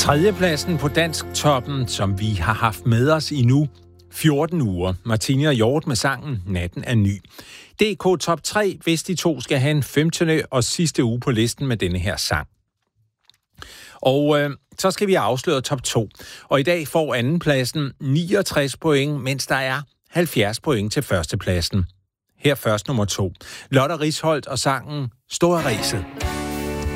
Tredjepladsen på Dansktoppen, som vi har haft med os i nu 14 uger. Martine og Hjort med sangen Natten er ny. DK Top 3, hvis de to skal have en 15. og sidste uge på listen med denne her sang. Og så skal vi afsløre top 2. Og i dag får andenpladsen 69 point, mens der er 70 point til førstepladsen. Her først nummer 2. Lotte Risholdt og sangen Store Ræset.